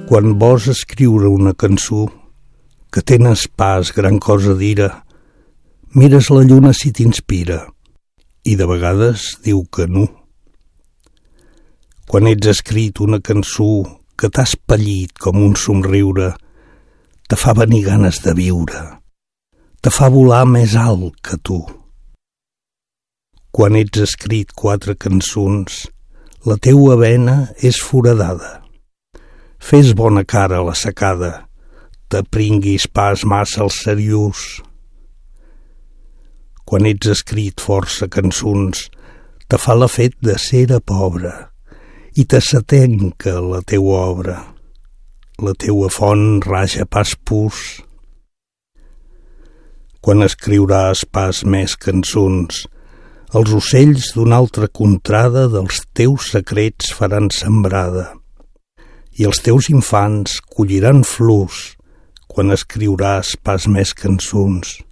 Quan vols escriure una cançó, que tens pas gran cosa d'ira, mires la lluna si t'inspira, i de vegades diu que no. Quan ets escrit una cançó que t'ha espellit com un somriure, te fa venir ganes de viure, te fa volar més alt que tu. Quan ets escrit 4 cançons, la teua vena és foradada. Fes bona cara a la secada, t'apringuis pas massa el seriós. Quan ets escrit força cançons, te fa la fet de cera pobra i te s'atenca la teua obra. La teua font raja pas pus. Quan escriuràs pas més cançons, els ocells d'una altra contrada dels teus secrets faran sembrada, i els teus infants colliran flors quan escriuràs pas més cançons.